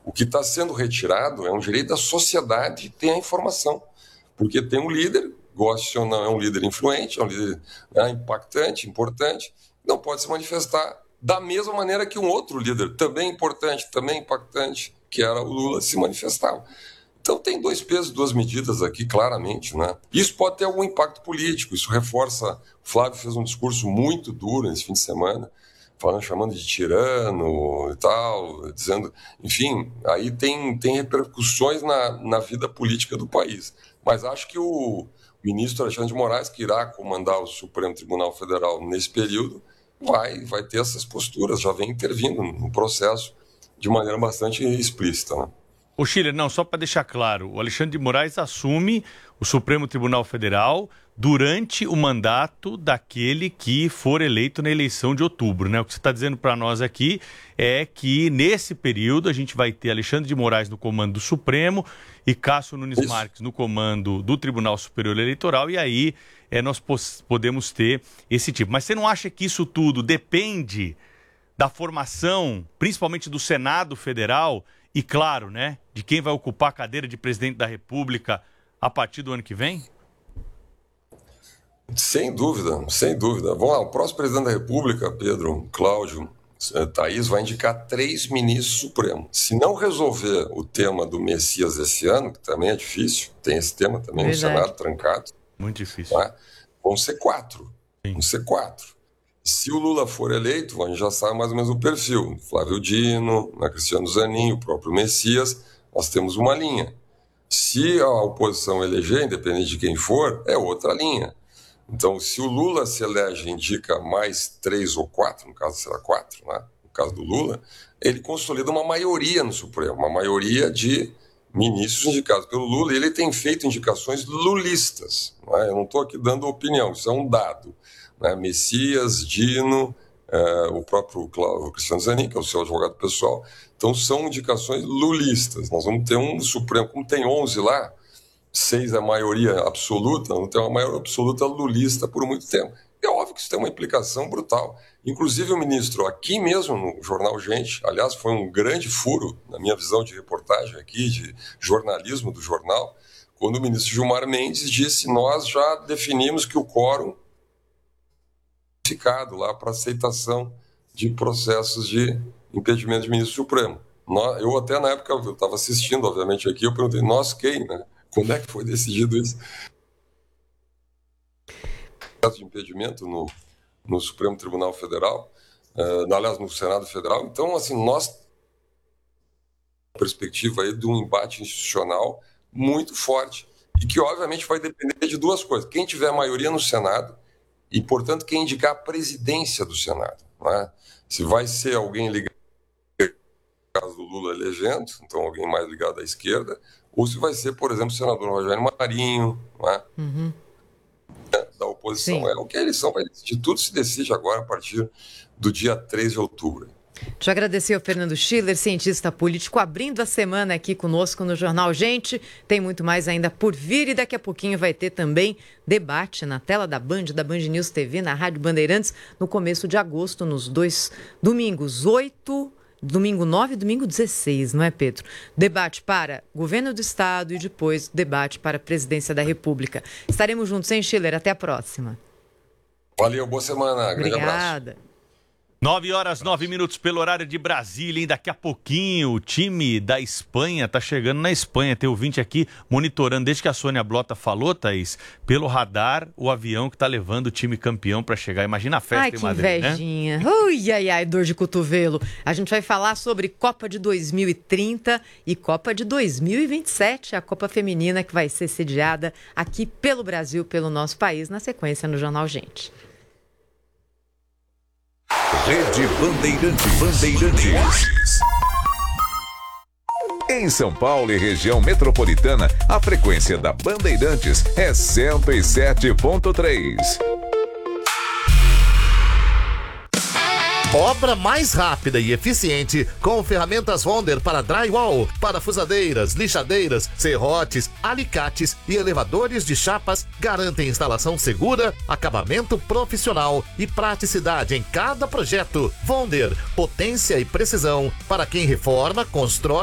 O que está sendo retirado é um direito da sociedade ter a informação, porque tem um líder, goste ou não, é um líder influente, é um líder impactante, importante, não pode se manifestar da mesma maneira que um outro líder, também importante, também impactante, que era o Lula, se manifestava. Então tem 2 pesos, 2 medidas aqui, claramente, né? Isso pode ter algum impacto político, isso reforça... O Flávio fez um discurso muito duro nesse fim de semana, chamando de tirano e tal, dizendo... Enfim, aí tem repercussões na vida política do país. Mas acho que o ministro Alexandre de Moraes, que irá comandar o Supremo Tribunal Federal nesse período, vai ter essas posturas, já vem intervindo no processo de maneira bastante explícita, né? Ô Schiller, não, só para deixar claro, o Alexandre de Moraes assume o Supremo Tribunal Federal durante o mandato daquele que for eleito na eleição de outubro, né? O que você está dizendo para nós aqui é que nesse período a gente vai ter Alexandre de Moraes no comando do Supremo e Cássio Nunes Marques no comando do Tribunal Superior Eleitoral, e aí nós podemos ter esse tipo. Mas você não acha que isso tudo depende da formação, principalmente do Senado Federal, e claro, né, de quem vai ocupar a cadeira de presidente da República a partir do ano que vem? Sem dúvida, sem dúvida. Vamos lá, o próximo presidente da República, Pedro, Cláudio, Thaís, vai indicar 3 ministros supremos. Se não resolver o tema do Messias esse ano, que também é difícil, tem esse tema também no Senado trancado. Muito difícil. Tá? Vão ser 4. Vão ser 4. Se o Lula for eleito, a gente já sabe mais ou menos o perfil. Flávio Dino, Cristiano Zanin, o próprio Messias, nós temos uma linha. Se a oposição eleger, independente de quem for, é outra linha. Então, se o Lula se elege e indica mais 3 ou 4, no caso será 4, né? No caso do Lula, ele consolida uma maioria no Supremo, uma maioria de ministros indicados pelo Lula, e ele tem feito indicações lulistas. Né? Eu não estou aqui dando opinião, isso é um dado. Né? Messias, Dino, o próprio Cristiano Zanin, que é o seu advogado pessoal. Então, são indicações lulistas. Nós vamos ter um Supremo, como tem 11 lá, 6 é a maioria absoluta, não tem uma maioria absoluta lulista por muito tempo. É óbvio que isso tem uma implicação brutal. Inclusive o ministro, aqui mesmo no jornal Gente, aliás, foi um grande furo, na minha visão de reportagem aqui, de jornalismo do jornal, quando o ministro Gilmar Mendes disse: nós já definimos que o quórum ficado lá para aceitação de processos de impedimento de ministro supremo. Eu até na época, eu estava assistindo, obviamente, aqui, eu perguntei, nós quem, né? Quando é que foi decidido isso? De impedimento no Supremo Tribunal Federal, aliás, no Senado Federal. Então, assim, nós perspectiva aí de um embate institucional muito forte e que, obviamente, vai depender de 2 coisas. Quem tiver maioria no Senado e, portanto, quem indicar a presidência do Senado. Né? Se vai ser alguém ligado, no caso do Lula elegendo, então alguém mais ligado à esquerda, ou se vai ser, por exemplo, o senador Rogério Marinho, né? Da oposição. Sim. É o que a eleição vai decidir. Tudo se decide agora a partir do dia 3 de outubro. Te agradecer ao Fernando Schiller, cientista político, abrindo a semana aqui conosco no Jornal Gente. Tem muito mais ainda por vir e daqui a pouquinho vai ter também debate na tela da Band News TV, na Rádio Bandeirantes, no começo de agosto, nos 2 domingos, domingo 9 e domingo 16, não é, Pedro? Debate para governo do Estado e depois debate para a presidência da República. Estaremos juntos, hein, Schiller? Até a próxima. Valeu, boa semana. Grande abraço. Obrigada. 9h09 pelo horário de Brasília, hein? Daqui a pouquinho o time da Espanha tá chegando na Espanha. Tem ouvinte aqui monitorando, desde que a Sônia Blota falou, Thaís, pelo radar, o avião que tá levando o time campeão para chegar. Imagina a festa em Madrid, invejinha. Né? Ui, ai, ai, dor de cotovelo. A gente vai falar sobre Copa de 2030 e Copa de 2027, a Copa Feminina que vai ser sediada aqui pelo Brasil, pelo nosso país, na sequência no Jornal Gente. Rede Bandeirantes. Em São Paulo e região metropolitana, a frequência da Bandeirantes é 107.3. Obra mais rápida e eficiente com ferramentas Wonder para drywall, parafusadeiras, lixadeiras, serrotes, alicates e elevadores de chapas garantem instalação segura, acabamento profissional e praticidade em cada projeto. Wonder, potência e precisão para quem reforma, constrói